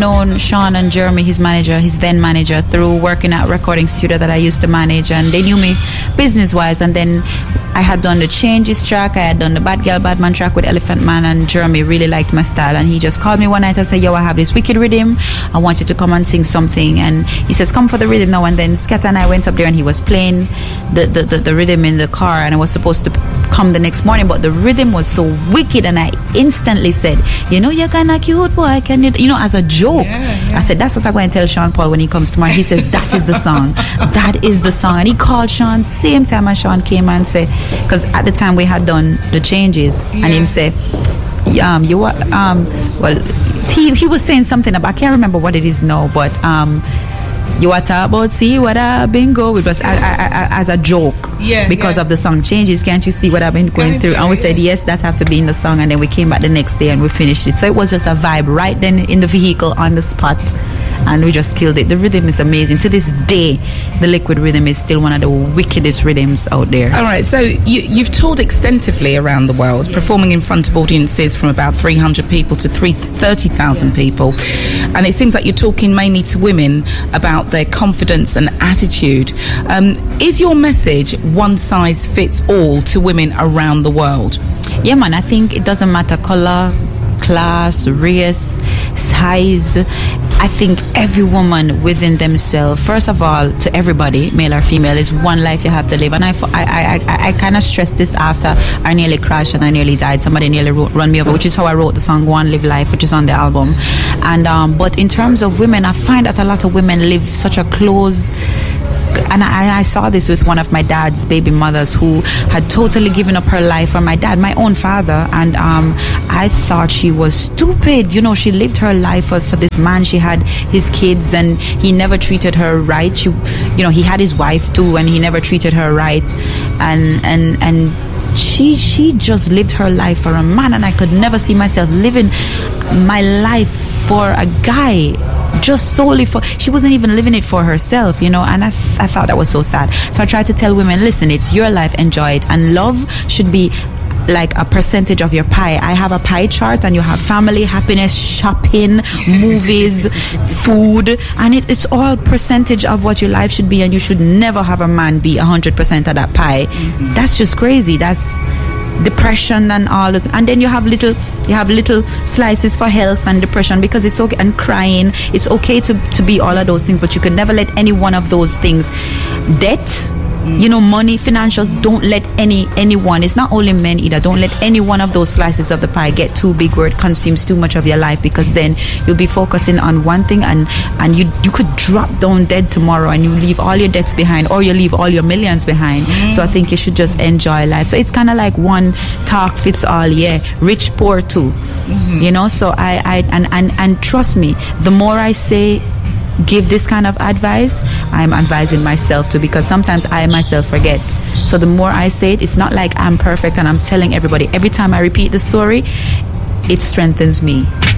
known Sean and Jeremy, his then manager, through working at recording studio that I used to manage, and they knew me business-wise. And then I had done the Changes track, I had done the Bad Girl Bad Man track with Elephant Man, and Jeremy really liked my style, and he just called me one night and said, yo, I have this wicked rhythm, I want you to come and sing something. And he says, come for the rhythm now. And then Scatter and I went up there, and he was playing the rhythm in the car, and I was supposed to come the next morning, but the rhythm was so wicked, and I instantly said, you know, you're kind of cute, boy, can you know, as a joke. I said, that's what I'm going to tell Sean Paul when he comes tomorrow. He says, that is the song. That is the song. And he called Sean same time as Sean came and said, because at the time we had done the Changes, and him say, you were well, he was saying something about, I can't remember what it is now, but you are talking about, see what I've been going with, as a joke, because of the song Changes. Can't you see what I've been going through? And we said, yes, that have to be in the song. And then we came back the next day and we finished it. So it was just a vibe right then in the vehicle on the spot, and we just killed it. The rhythm is amazing. To this day, the Liquid Rhythm is still one of the wickedest rhythms out there. All right, so you've toured extensively around the world, performing in front of audiences from about 300 people to 30,000 people. And it seems like you're talking mainly to women about their confidence and attitude. Is your message one size fits all to women around the world? Yeah, man, I think it doesn't matter color, class, race, size. I think every woman within themselves, first of all, to everybody, male or female, is one life you have to live. And I kind of stressed this after I nearly crashed and I nearly died. Somebody nearly run me over, which is how I wrote the song Go and Live Life, which is on the album. And but in terms of women, I find that a lot of women live such a closed, and I saw this with one of my dad's baby mothers who had totally given up her life for my dad, my own father, and I thought she was stupid. You know, she lived her life for this man. She had his kids, and he never treated her right. He had his wife too, and he never treated her right, and she just lived her life for a man, and I could never see myself living my life for a guy. Just solely for, she wasn't even living it for herself, and I thought that was so sad. So I tried to tell women, listen, it's your life, enjoy it, and love should be like a percentage of your pie. I have a pie chart, and you have family, happiness, shopping, movies, food, and it's all percentage of what your life should be, and you should never have a man be 100% of that pie. That's just crazy. That's depression and all this. And then you have little slices for health and depression, because it's okay, and crying, it's okay to be all of those things, but you could never let any one of those things, debt, money, financials, don't let anyone, it's not only men either, don't let any one of those slices of the pie get too big where it consumes too much of your life, because then you'll be focusing on one thing, and you could drop down dead tomorrow, and you leave all your debts behind, or you leave all your millions behind. So I think you should just enjoy life. So it's kind of like one talk fits all, rich, poor too, so I trust me, the more I say give this kind of advice, I'm advising myself too, because sometimes I myself forget. So the more I say it, it's not like I'm perfect and I'm telling everybody. Every time I repeat the story, it strengthens me.